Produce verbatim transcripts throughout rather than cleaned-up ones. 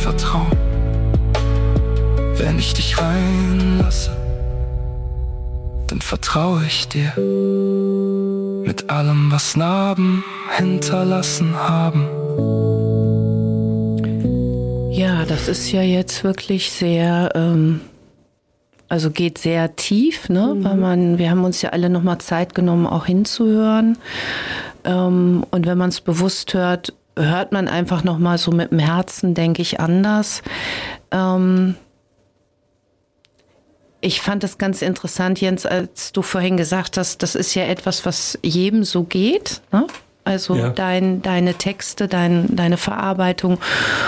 vertrauen. Wenn ich dich reinlasse, dann vertraue ich dir. Mit allem, was Narben hinterlassen haben. Ja, das ist ja jetzt wirklich sehr, ähm, also geht sehr tief, ne? Mhm. Weil man, wir haben uns ja alle nochmal Zeit genommen, auch hinzuhören. Ähm, und wenn man es bewusst hört, hört man einfach nochmal so mit dem Herzen, denke ich, anders. Ähm, Ich fand das ganz interessant, Jens, als du vorhin gesagt hast, das ist ja etwas, was jedem so geht, ne? Also ja. dein, deine Texte, dein, deine Verarbeitung.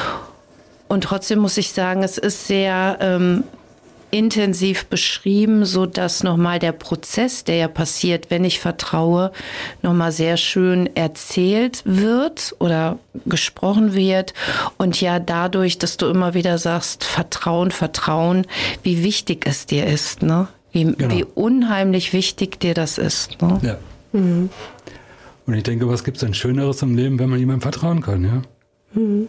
Und trotzdem muss ich sagen, es ist sehr ähm, intensiv beschrieben, so dass nochmal der Prozess, der ja passiert, wenn ich vertraue, nochmal sehr schön erzählt wird oder gesprochen wird. Und ja, dadurch, dass du immer wieder sagst, Vertrauen, Vertrauen, wie wichtig es dir ist, ne? Wie, genau. wie unheimlich wichtig dir das ist, ne? Ja. Mhm. Und ich denke, was gibt es denn Schöneres im Leben, wenn man jemandem vertrauen kann, ja? Mhm.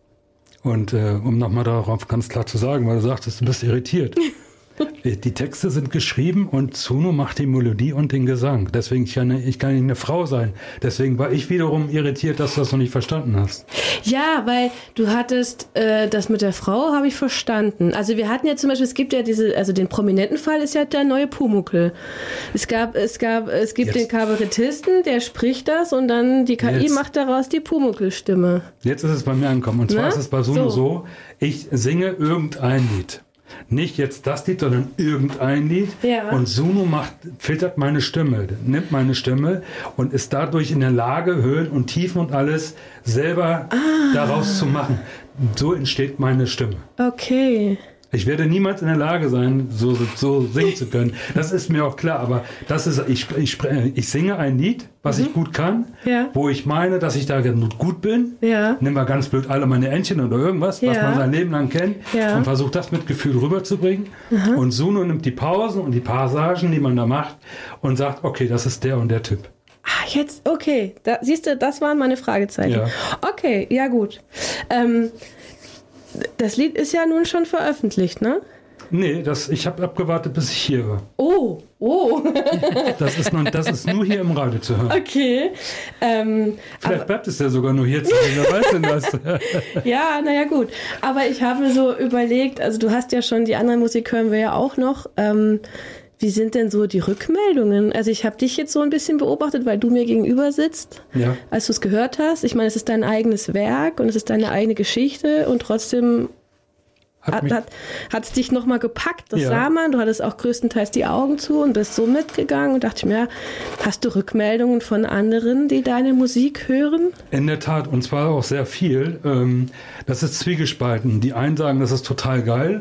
Und äh, um nochmal darauf ganz klar zu sagen, weil du sagtest, du bist irritiert. Die Texte sind geschrieben und Zuno macht die Melodie und den Gesang. Deswegen ich kann ich kann nicht eine Frau sein. Deswegen war ich wiederum irritiert, dass du das noch nicht verstanden hast. Ja, weil du hattest äh, das mit der Frau habe ich verstanden. Also wir hatten ja zum Beispiel, es gibt ja diese, also den prominenten Fall ist ja der neue Pumuckl. Es gab, es gab, es gibt Jetzt. den Kabarettisten, der spricht das und dann die K I Jetzt. macht daraus die Pumuckl-Stimme. Jetzt ist es bei mir angekommen. Und zwar Na? ist es bei Zuno so. so, ich singe irgendein Lied. Nicht jetzt das Lied, sondern irgendein Lied. Ja. Und Zuno macht, filtert meine Stimme, nimmt meine Stimme und ist dadurch in der Lage, Höhen und Tiefen und alles selber ah. daraus zu machen. So entsteht meine Stimme. Okay. Ich werde niemals in der Lage sein, so, so singen zu können. Das ist mir auch klar, aber das ist, ich, ich, ich singe ein Lied, was mhm. ich gut kann, ja. wo ich meine, dass ich da gut bin. Ja. Nimm mal ganz blöd alle meine Entchen oder irgendwas, ja. was man sein Leben lang kennt, ja. und versucht das mit Gefühl rüberzubringen. Mhm. Und Zuno nimmt die Pausen und die Passagen, die man da macht, und sagt, okay, das ist der und der Typ. Ah, jetzt, okay. Da, siehst du, das waren meine Fragezeichen. Ja. Okay, ja gut. Ähm, Das Lied ist ja nun schon veröffentlicht, ne? Nee, das, ich habe abgewartet, bis ich hier war. Oh, oh. das, ist nun, das ist nur hier im Radio zu hören. Okay. Ähm, Vielleicht bleibt es ja sogar nur hier zu hören, wer weiß denn das? Ja, naja gut. Aber ich habe mir so überlegt, also du hast ja schon, die andere Musik hören wir ja auch noch. Ähm, wie sind denn so die Rückmeldungen? Also ich habe dich jetzt so ein bisschen beobachtet, weil du mir gegenüber sitzt, ja. als du es gehört hast. Ich meine, es ist dein eigenes Werk und es ist deine eigene Geschichte und trotzdem hat es hat, hat, dich nochmal gepackt. Das ja. sah man. Du hattest auch größtenteils die Augen zu und bist so mitgegangen und dachte ich mir, hast du Rückmeldungen von anderen, die deine Musik hören? In der Tat, und zwar auch sehr viel. Das ist zwiegespalten. Die einen sagen, das ist total geil.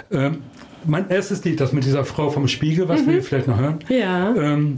Mein erstes Lied, das mit dieser Frau vom Spiegel, was mhm. wir vielleicht noch hören, ja. ähm,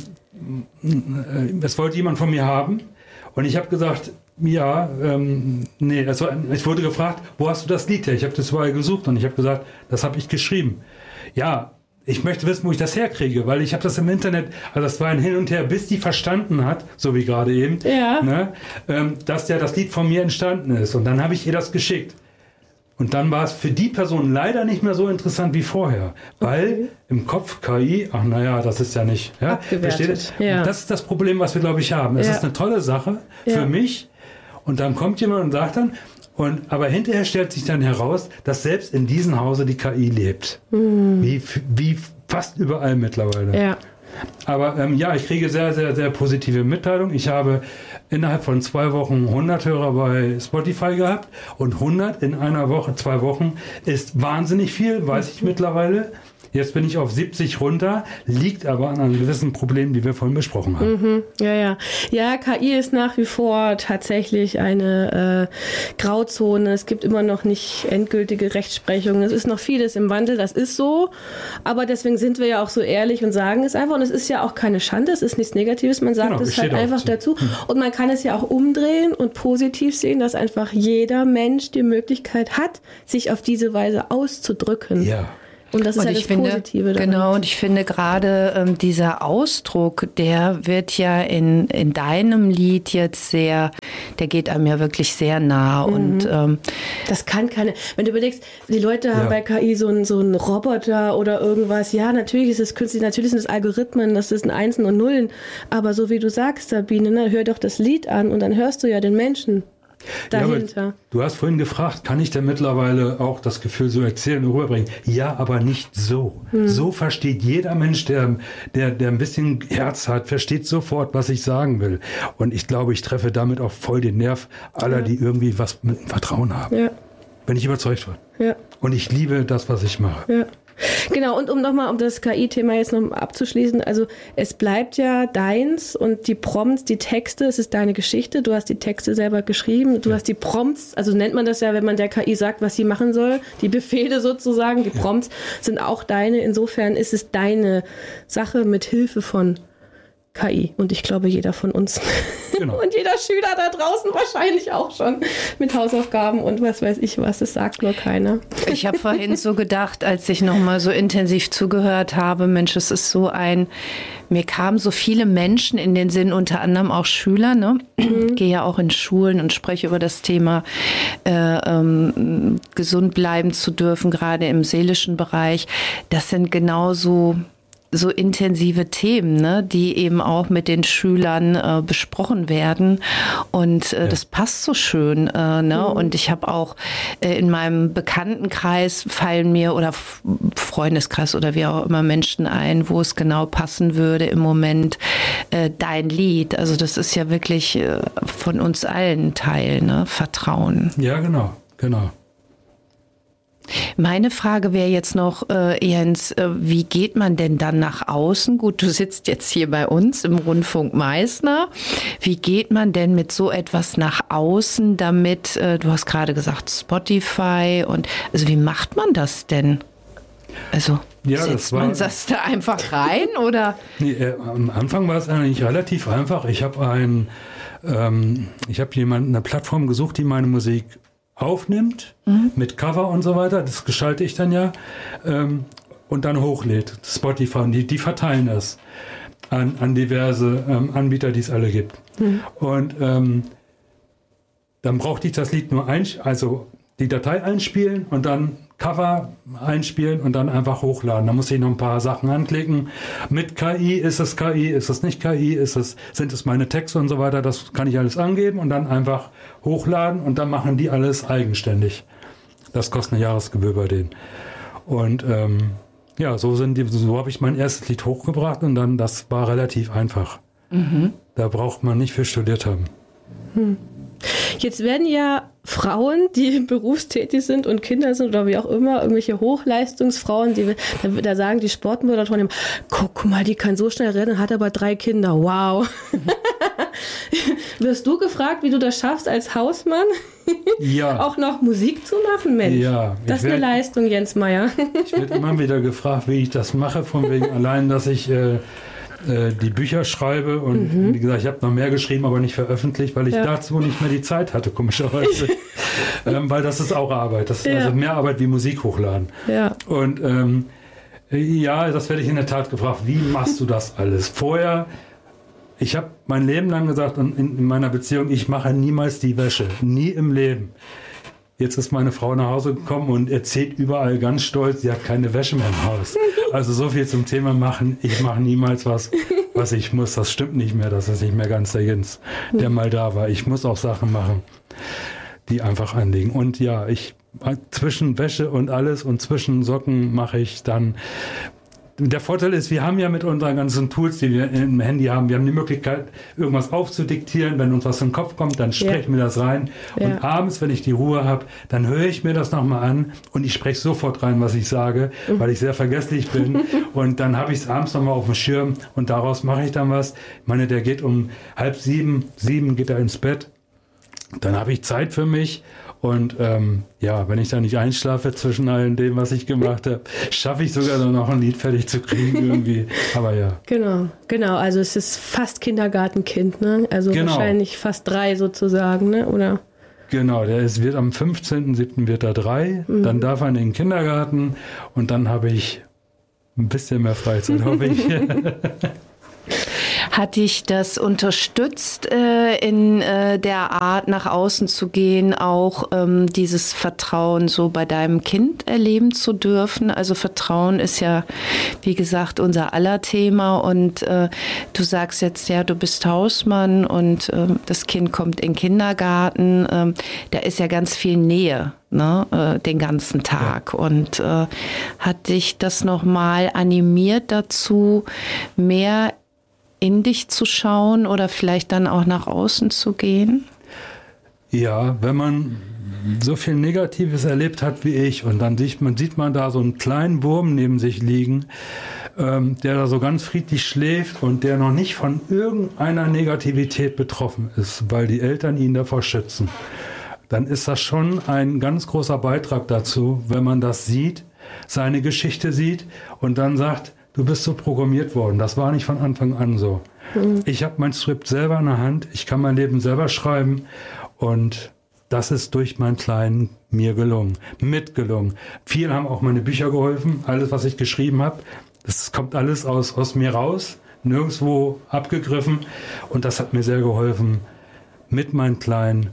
es wollte jemand von mir haben und ich habe gesagt, ja, ähm, nee, es war, ich wurde gefragt, wo hast du das Lied her? Ich habe das überall gesucht und ich habe gesagt, das habe ich geschrieben. Ja, ich möchte wissen, wo ich das herkriege, weil ich habe das im Internet, also das war ein Hin und Her, bis die verstanden hat, so wie gerade eben, ja. ne, ähm, dass ja das Lied von mir entstanden ist und dann habe ich ihr das geschickt. Und dann war es für die Person leider nicht mehr so interessant wie vorher, weil okay. im Kopf K I, ach naja, das ist ja nicht. Ja, versteht ihr? Ja. Das ist das Problem, was wir, glaube ich, haben. Es ja. ist eine tolle Sache für ja. mich und dann kommt jemand und sagt dann, und, aber hinterher stellt sich dann heraus, dass selbst in diesem Hause die K I lebt. Mhm. Wie, wie fast überall mittlerweile. Ja. Aber ähm, ja, ich kriege sehr, sehr, sehr positive Mitteilungen. Ich habe innerhalb von zwei Wochen hundert Hörer bei Spotify gehabt und hundert in einer Woche, zwei Wochen ist wahnsinnig viel, weiß ich mittlerweile. Jetzt bin ich auf siebzig runter, liegt aber an einem gewissen Problem, die wir vorhin besprochen haben. Mhm, ja, ja. Ja, K I ist nach wie vor tatsächlich eine äh, Grauzone. Es gibt immer noch nicht endgültige Rechtsprechung. Es ist noch vieles im Wandel, das ist so. Aber deswegen sind wir ja auch so ehrlich und sagen es einfach. Und es ist ja auch keine Schande, es ist nichts Negatives. Man sagt genau, es halt einfach zu. dazu. Hm. Und man kann es ja auch umdrehen und positiv sehen, dass einfach jeder Mensch die Möglichkeit hat, sich auf diese Weise auszudrücken. Ja. Und das ist und ja ich das finde, Positive daran. Genau, und ich finde gerade ähm, dieser Ausdruck, der wird ja in, in deinem Lied jetzt sehr, der geht einem ja wirklich sehr nah. Mhm. Und ähm, das kann keine, wenn du überlegst, die Leute haben ja. bei K I so einen so einen Roboter oder irgendwas, ja, natürlich ist es künstlich, natürlich sind es Algorithmen, das ist ein Einsen und Nullen, aber so wie du sagst, Sabine, ne, hör doch das Lied an und dann hörst du ja den Menschen dahinter. Ja, du hast vorhin gefragt, kann ich denn mittlerweile auch das Gefühl so erzählen und rüberbringen? Ja, aber nicht so. Hm. So versteht jeder Mensch, der, der, der ein bisschen Herz hat, versteht sofort, was ich sagen will. Und ich glaube, ich treffe damit auch voll den Nerv aller, ja. die irgendwie was mit dem Vertrauen haben. Ja. Bin ich überzeugt von. Ja. Und ich liebe das, was ich mache. Ja. Genau, und um nochmal, um das K I-Thema jetzt noch abzuschließen, also es bleibt ja deins und die Prompts, die Texte, es ist deine Geschichte, du hast die Texte selber geschrieben, du ja. hast die Prompts, also nennt man das ja, wenn man der K I sagt, was sie machen soll, die Befehle sozusagen, die Prompts ja. sind auch deine, insofern ist es deine Sache mit Hilfe von K I und ich glaube jeder von uns genau. und jeder Schüler da draußen wahrscheinlich auch schon mit Hausaufgaben und was weiß ich was, das sagt nur keiner. Ich habe vorhin so gedacht, als ich nochmal so intensiv zugehört habe, Mensch, es ist so ein, mir kamen so viele Menschen in den Sinn, unter anderem auch Schüler, ne? Mhm. Ich gehe ja auch in Schulen und spreche über das Thema äh, ähm, gesund bleiben zu dürfen, gerade im seelischen Bereich. Das sind genauso so intensive Themen, ne, die eben auch mit den Schülern äh, besprochen werden und äh, ja. das passt so schön, äh, ne? Mhm. Und ich habe auch äh, in meinem Bekanntenkreis fallen mir oder F- Freundeskreis oder wie auch immer Menschen ein, wo es genau passen würde im Moment äh, dein Lied. Also das ist ja wirklich äh, von uns allen Teil, ne? Vertrauen. Ja, genau, genau. Meine Frage wäre jetzt noch, äh, Jens, äh, wie geht man denn dann nach außen? Gut, du sitzt jetzt hier bei uns im Rundfunk Meißner. Wie geht man denn mit so etwas nach außen, damit, äh, du hast gerade gesagt Spotify und, also wie macht man das denn? Also ja, setzt das war, man das da einfach rein oder? Nee, äh, am Anfang war es eigentlich relativ einfach. Ich habe ein, ähm, ich habe jemanden eine Plattform gesucht, die meine Musik aufnimmt, mhm. mit Cover und so weiter, das gestalte ich dann ja, ähm, und dann hochlädt. Spotify, und die, die verteilen das an, an diverse ähm, Anbieter, die es alle gibt. Mhm. Und ähm, dann brauchte ich das Lied nur einspielen, also die Datei einspielen und dann Cover einspielen und dann einfach hochladen. Da muss ich noch ein paar Sachen anklicken. Mit K I, ist es K I, ist es nicht K I, ist es, sind es meine Texte und so weiter, das kann ich alles angeben und dann einfach hochladen und dann machen die alles eigenständig. Das kostet eine Jahresgebühr bei denen. Und ähm, ja, so sind die, so habe ich mein erstes Lied hochgebracht und dann, das war relativ einfach. Mhm. Da braucht man nicht viel studiert haben. Hm. Jetzt werden ja Frauen, die berufstätig sind und Kinder sind oder wie auch immer, irgendwelche Hochleistungsfrauen, die, da, da sagen die Sportmoderatoren immer, guck mal, die kann so schnell rennen, hat aber drei Kinder, wow. Wirst du gefragt, wie du das schaffst als Hausmann? Ja. Auch noch Musik zu machen, Mensch. Ja, das ist eine Leistung, Jens Meyer. Ich werde immer wieder gefragt, wie ich das mache, von wegen allein, dass ich äh, die Bücher schreibe und mhm. wie gesagt, ich habe noch mehr geschrieben, aber nicht veröffentlicht, weil ich ja. dazu nicht mehr die Zeit hatte, komischerweise. ähm, weil das ist auch Arbeit. Das ist ja. also mehr Arbeit wie Musik hochladen. Ja. Und ähm, ja, das werde ich in der Tat gefragt, wie machst du das alles? Vorher, ich habe mein Leben lang gesagt und in, in meiner Beziehung, ich mache niemals die Wäsche. Nie im Leben. Jetzt ist meine Frau nach Hause gekommen und erzählt überall ganz stolz, sie hat keine Wäsche mehr im Haus. Also so viel zum Thema machen. Ich mache niemals was, was ich muss. Das stimmt nicht mehr. Das ist nicht mehr ganz der Jens, der mal da war. Ich muss auch Sachen machen, die einfach anliegen. Und ja, ich zwischen Wäsche und alles und zwischen Socken mache ich dann. Der Vorteil ist, wir haben ja mit unseren ganzen Tools, die wir im Handy haben, wir haben die Möglichkeit, irgendwas aufzudiktieren. Wenn uns was in den Kopf kommt, dann sprechen ja. wir das rein. Ja. Und abends, wenn ich die Ruhe habe, dann höre ich mir das nochmal an und ich spreche sofort rein, was ich sage, mhm. weil ich sehr vergesslich bin. Und dann habe ich es abends nochmal auf dem Schirm und daraus mache ich dann was. Ich meine, der geht um halb sieben, sieben geht er ins Bett. Dann habe ich Zeit für mich. Und ähm, ja, wenn ich da nicht einschlafe zwischen all dem, was ich gemacht habe, schaffe ich sogar noch ein Lied fertig zu kriegen irgendwie. Aber ja. Genau, genau. Also es ist fast Kindergartenkind, ne? Also genau. Wahrscheinlich fast drei sozusagen, ne? Oder? Genau, der ist, wird am fünfzehnten siebten wird er drei, mhm. dann darf er in den Kindergarten und dann habe ich ein bisschen mehr Freizeit, hoffe ich. Hat dich das unterstützt, äh, in äh, der Art nach außen zu gehen, auch ähm, dieses Vertrauen so bei deinem Kind erleben zu dürfen? Also Vertrauen ist ja, wie gesagt, unser aller Thema und äh, du sagst jetzt, ja, du bist Hausmann und äh, das Kind kommt in den Kindergarten. Äh, da ist ja ganz viel Nähe. Ne, äh, den ganzen Tag. Ja. Und äh, hat dich das nochmal animiert dazu, mehr in dich zu schauen oder vielleicht dann auch nach außen zu gehen? Ja, wenn man so viel Negatives erlebt hat wie ich und dann sieht man, sieht man da so einen kleinen Wurm neben sich liegen, ähm, der da so ganz friedlich schläft und der noch nicht von irgendeiner Negativität betroffen ist, weil die Eltern ihn davor schützen. Dann ist das schon ein ganz großer Beitrag dazu, wenn man das sieht, seine Geschichte sieht und dann sagt, du bist so programmiert worden. Das war nicht von Anfang an so. Mhm. Ich habe mein Skript selber in der Hand, ich kann mein Leben selber schreiben und das ist durch meinen Kleinen mir gelungen, mitgelungen. Vielen haben auch meine Bücher geholfen, alles, was ich geschrieben habe. Das kommt alles aus, aus mir raus, nirgendwo abgegriffen und das hat mir sehr geholfen, mit meinen Kleinen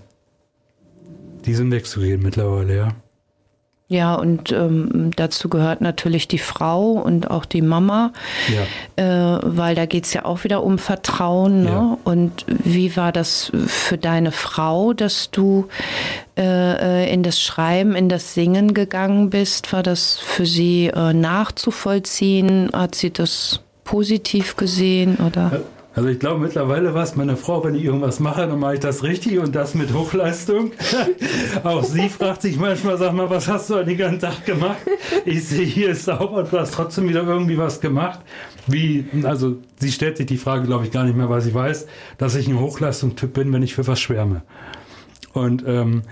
diesen Weg zu gehen mittlerweile, ja. Ja, und ähm, dazu gehört natürlich die Frau und auch die Mama, ja. äh, weil da geht es ja auch wieder um Vertrauen. Ne? Ja. Und wie war das für deine Frau, dass du äh, in das Schreiben, in das Singen gegangen bist? War das für sie äh, nachzuvollziehen? Hat sie das positiv gesehen, oder? Ja. Also ich glaube mittlerweile war es meine Frau, wenn ich irgendwas mache, dann mache ich das richtig und das mit Hochleistung. Auch sie fragt sich manchmal, sag mal, was hast du den ganzen Tag gemacht? Ich sehe, hier ist sauber und du hast trotzdem wieder irgendwie was gemacht. Wie, also sie stellt sich die Frage, glaube ich, gar nicht mehr, weil sie weiß, dass ich ein Hochleistungstyp bin, wenn ich für was schwärme. Und ähm,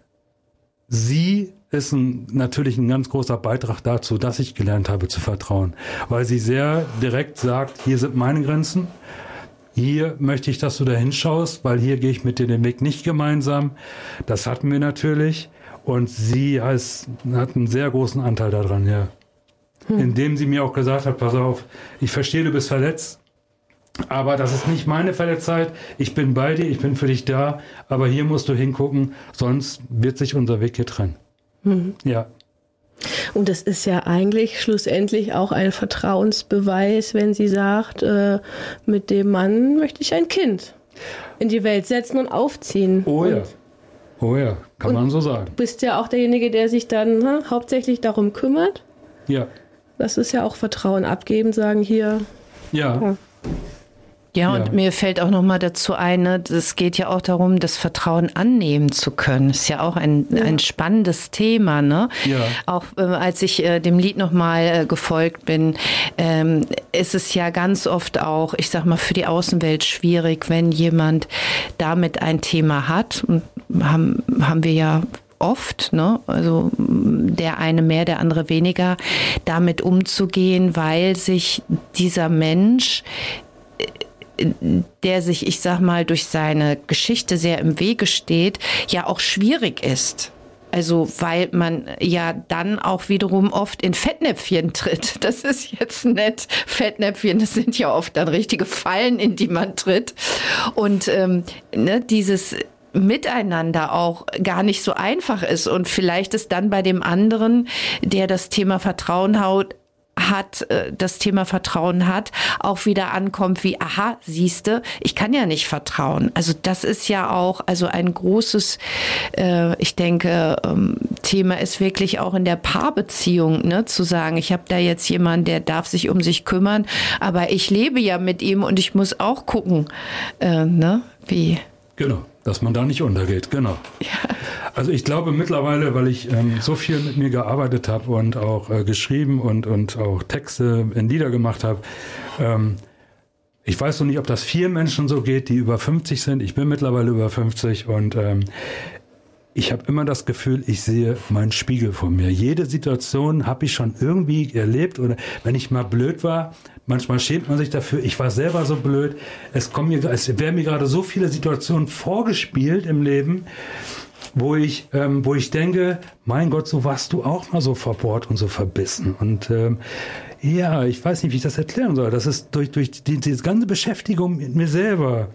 sie ist ein, natürlich ein ganz großer Beitrag dazu, dass ich gelernt habe zu vertrauen. Weil sie sehr direkt sagt, hier sind meine Grenzen. Hier möchte ich, dass du da hinschaust, weil hier gehe ich mit dir den Weg nicht gemeinsam. Das hatten wir natürlich. Und sie heißt, hat einen sehr großen Anteil daran, ja. Hm. Indem sie mir auch gesagt hat, pass auf, ich verstehe, du bist verletzt, aber das ist nicht meine Verletztheit. Ich bin bei dir, ich bin für dich da, aber hier musst du hingucken, sonst wird sich unser Weg hier trennen. Hm. Ja. Und das ist ja eigentlich schlussendlich auch ein Vertrauensbeweis, wenn sie sagt, äh, mit dem Mann möchte ich ein Kind in die Welt setzen und aufziehen. Oh ja, oh ja, kann man so sagen. Du bist ja auch derjenige, der sich dann ne, hauptsächlich darum kümmert. Ja. Das ist ja auch Vertrauen abgeben, sagen hier. Ja. ja. Ja, und ja. mir fällt auch noch mal dazu ein, es geht ja auch darum, das Vertrauen annehmen zu können. Ist ja auch ein, ja. ein spannendes Thema, ne? Ja. Auch äh, als ich äh, dem Lied noch mal äh, gefolgt bin, ähm, ist es ja ganz oft auch, ich sag mal, für die Außenwelt schwierig, wenn jemand damit ein Thema hat. Und haben, haben wir ja oft, ne? Also der eine mehr, der andere weniger, damit umzugehen, weil sich dieser Mensch, der sich, ich sag mal, durch seine Geschichte sehr im Wege steht, ja auch schwierig ist. Also weil man ja dann auch wiederum oft in Fettnäpfchen tritt. Das ist jetzt nett. Fettnäpfchen, das sind ja oft dann richtige Fallen, in die man tritt. Und ähm, ne, dieses Miteinander auch gar nicht so einfach ist. Und vielleicht ist dann bei dem anderen, der das Thema Vertrauen haut, hat, das Thema Vertrauen hat, auch wieder ankommt wie, aha, siehste, ich kann ja nicht vertrauen. Also das ist ja auch, also ein großes, äh, ich denke, ähm, Thema ist wirklich auch in der Paarbeziehung, ne, zu sagen, ich habe da jetzt jemanden, der darf sich um sich kümmern, aber ich lebe ja mit ihm und ich muss auch gucken, äh, ne, wie. Genau, dass man da nicht untergeht, genau. Ja. Also ich glaube mittlerweile, weil ich ähm, so viel mit mir gearbeitet habe und auch äh, geschrieben und, und auch Texte in Lieder gemacht habe, ähm, ich weiß noch nicht, ob das vielen Menschen so geht, die über fünfzig sind. Ich bin mittlerweile über fünfzig und ähm, ich habe immer das Gefühl, ich sehe meinen Spiegel vor mir. Jede Situation habe ich schon irgendwie erlebt oder wenn ich mal blöd war, manchmal schämt man sich dafür, ich war selber so blöd. Es kommen mir, es werden mir gerade so viele Situationen vorgespielt im Leben wo ich, ähm, wo ich denke, mein Gott, so warst du auch mal so verbohrt und so verbissen. Und ähm, ja, ich weiß nicht, wie ich das erklären soll. Das ist durch, durch die, diese ganze Beschäftigung mit mir selber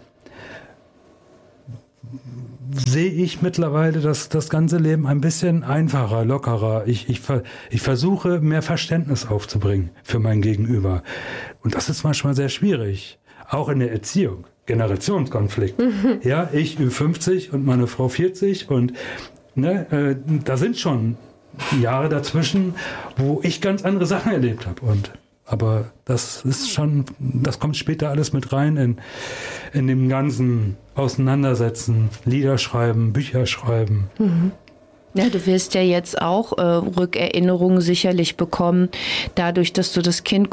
sehe ich mittlerweile das, das ganze Leben ein bisschen einfacher, lockerer. Ich, ich, ich versuche, mehr Verständnis aufzubringen für mein Gegenüber. Und das ist manchmal sehr schwierig. Auch in der Erziehung. Generationskonflikt. Mhm. Ja, ich Ü fünfzig und meine Frau vierzig und ne, äh, da sind schon Jahre dazwischen, wo ich ganz andere Sachen erlebt habe. Und aber das ist schon, das kommt später alles mit rein in, in dem ganzen Auseinandersetzen, Lieder schreiben, Bücher schreiben. Mhm. Ja, du wirst ja jetzt auch äh, Rückerinnerungen sicherlich bekommen, dadurch, dass du das Kind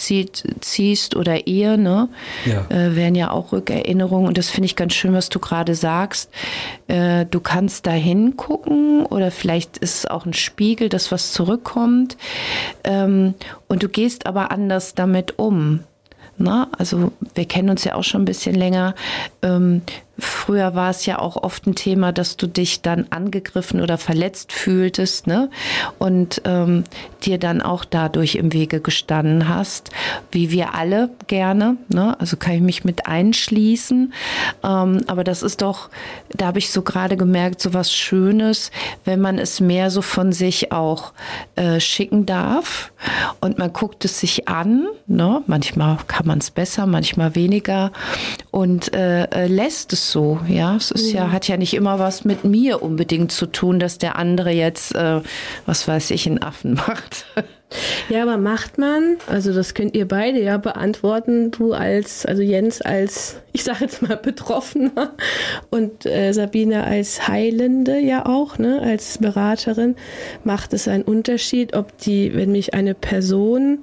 großziehst oder ihr, ne? Ja. Äh, werden ja auch Rückerinnerungen. Und das finde ich ganz schön, was du gerade sagst. Äh, du kannst da hingucken oder vielleicht ist es auch ein Spiegel, das was zurückkommt. Ähm, und du gehst aber anders damit um. Na, also wir kennen uns ja auch schon ein bisschen länger. Ähm, früher war es ja auch oft ein Thema, dass du dich dann angegriffen oder verletzt fühltest, ne? Und ähm, dir dann auch dadurch im Wege gestanden hast, wie wir alle gerne, ne? Also kann ich mich mit einschließen. Ähm, aber das ist doch, da habe ich so gerade gemerkt, so was Schönes, wenn man es mehr so von sich auch äh, schicken darf und man guckt es sich an, ne? Manchmal kann man es besser, manchmal weniger und äh, lässt es so, ja. Es ist ja, hat ja nicht immer was mit mir unbedingt zu tun, dass der andere jetzt, äh, was weiß ich, einen Affen macht. Ja, aber macht man, also das könnt ihr beide ja beantworten, du als, also Jens als, ich sage jetzt mal Betroffener und äh, Sabine als Heilende ja auch, ne, als Beraterin, macht es einen Unterschied, ob die, wenn mich eine Person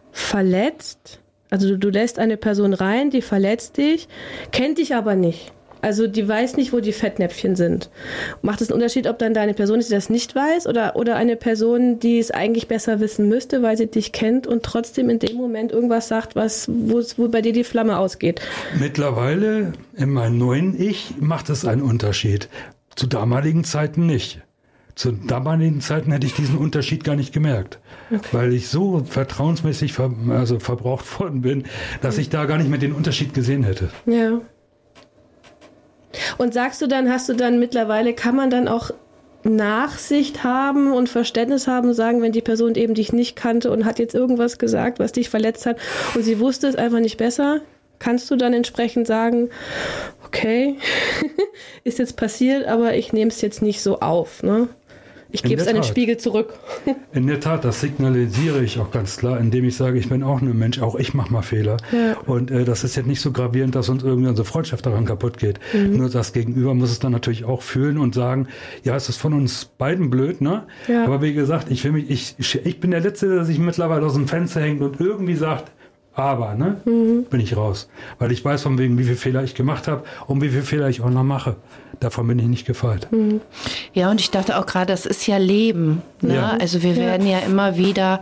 verletzt, also du, du lässt eine Person rein, die verletzt dich, kennt dich aber nicht. Also die weiß nicht, wo die Fettnäpfchen sind. Macht es einen Unterschied, ob dann da eine Person ist, die das nicht weiß oder, oder eine Person, die es eigentlich besser wissen müsste, weil sie dich kennt und trotzdem in dem Moment irgendwas sagt, was, wo, wo bei dir die Flamme ausgeht? Mittlerweile, in meinem neuen Ich, macht es einen Unterschied. Zu damaligen Zeiten nicht. Zu damaligen Zeiten hätte ich diesen Unterschied gar nicht gemerkt, okay. Weil ich so vertrauensmäßig ver, also verbraucht worden bin, dass mhm. ich da gar nicht mehr den Unterschied gesehen hätte. Ja. Und sagst du dann, hast du dann mittlerweile, kann man dann auch Nachsicht haben und Verständnis haben und sagen, wenn die Person eben dich nicht kannte und hat jetzt irgendwas gesagt, was dich verletzt hat und sie wusste es einfach nicht besser, kannst du dann entsprechend sagen, okay, ist jetzt passiert, aber ich nehme es jetzt nicht so auf, ne? Ich gebe es an den Spiegel zurück. In der Tat, das signalisiere ich auch ganz klar, indem ich sage, ich bin auch ein Mensch, auch ich mache mal Fehler. Ja. Und äh, das ist jetzt nicht so gravierend, dass uns irgendwie unsere Freundschaft daran kaputt geht. Mhm. Nur das Gegenüber muss es dann natürlich auch fühlen und sagen, ja, es ist von uns beiden blöd, ne? Ja. Aber wie gesagt, ich, will mich, ich, ich bin der Letzte, der sich mittlerweile aus dem Fenster hängt und irgendwie sagt, aber, ne, mhm. bin ich raus. Weil ich weiß von wegen, wie viele Fehler ich gemacht habe und wie viele Fehler ich auch noch mache. Davon bin ich nicht gefeit. Mhm. Ja, und ich dachte auch gerade, das ist ja Leben. Ne? Ja. Also wir werden ja. ja immer wieder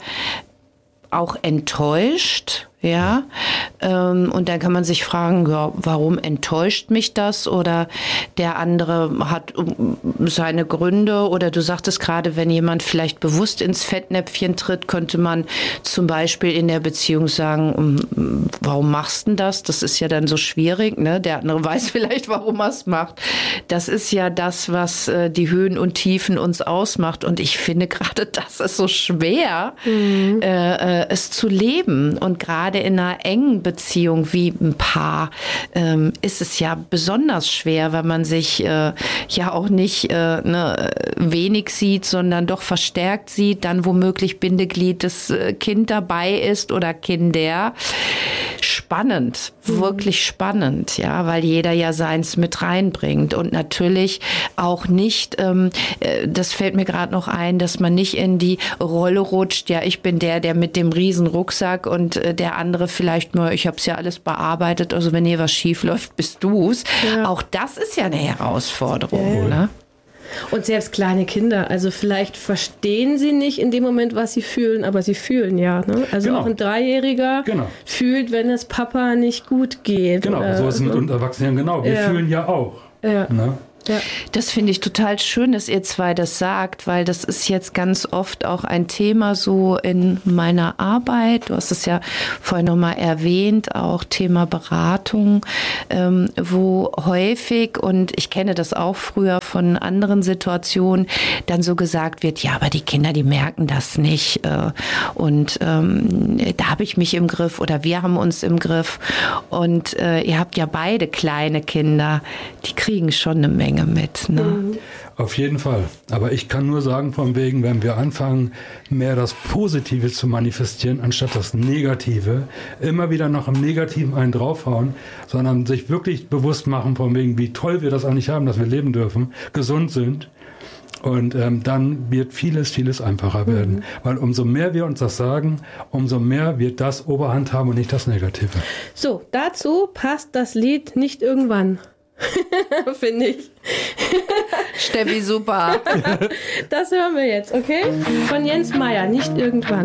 auch enttäuscht. Ja, ähm, und dann kann man sich fragen, ja, warum enttäuscht mich das? Oder der andere hat seine Gründe. Oder du sagtest gerade, wenn jemand vielleicht bewusst ins Fettnäpfchen tritt, könnte man zum Beispiel in der Beziehung sagen, warum machst du denn das? Das ist ja dann so schwierig. Ne? Der andere weiß vielleicht, warum er es macht. Das ist ja das, was äh, die Höhen und Tiefen uns ausmacht. Und ich finde gerade, das ist so schwer, mhm. äh, äh, es zu leben. Und gerade in einer engen Beziehung wie ein Paar ähm, ist es ja besonders schwer, weil man sich äh, ja auch nicht äh, ne, wenig sieht, sondern doch verstärkt sieht, dann womöglich Bindeglied das äh, Kind dabei ist oder Kinder. Spannend, mhm. wirklich spannend, ja, weil jeder ja seins mit reinbringt und natürlich auch nicht, ähm, äh, das fällt mir gerade noch ein, dass man nicht in die Rolle rutscht, ja, ich bin der, der mit dem riesen Rucksack und äh, der andere vielleicht nur, ich habe es ja alles bearbeitet, also wenn hier was schief läuft, bist du's. Ja. Auch das ist ja eine Herausforderung, ja, ja. ne? Und selbst kleine Kinder, also vielleicht verstehen sie nicht in dem Moment, was sie fühlen, aber sie fühlen ja. Ne? Also genau. Auch ein Dreijähriger genau. fühlt, wenn es Papa nicht gut geht. Genau, oder, so ist es mit uns Erwachsenen genau. Wir ja. fühlen ja auch. Ja. Ne? Ja. Das finde ich total schön, dass ihr zwei das sagt, weil das ist jetzt ganz oft auch ein Thema so in meiner Arbeit. Du hast es ja vorhin nochmal erwähnt, auch Thema Beratung, ähm, wo häufig, und ich kenne das auch früher von anderen Situationen, dann so gesagt wird, ja, aber die Kinder, die merken das nicht. Äh, und ähm, da habe ich mich im Griff oder wir haben uns im Griff. Und äh, ihr habt ja beide kleine Kinder, die kriegen schon eine Menge mit. Ne? Mhm. Auf jeden Fall. Aber ich kann nur sagen, von wegen, wenn wir anfangen, mehr das Positive zu manifestieren, anstatt das Negative, immer wieder noch im Negativen einen draufhauen, sondern sich wirklich bewusst machen, von wegen, wie toll wir das eigentlich haben, dass wir leben dürfen, gesund sind. Und ähm, dann wird vieles, vieles einfacher werden. Mhm. Weil umso mehr wir uns das sagen, umso mehr wird das Oberhand haben und nicht das Negative. So, dazu passt das Lied Nicht irgendwann. Finde ich. Steffi, super. Das hören wir jetzt, okay? Von Jens Meyer, Nicht irgendwann.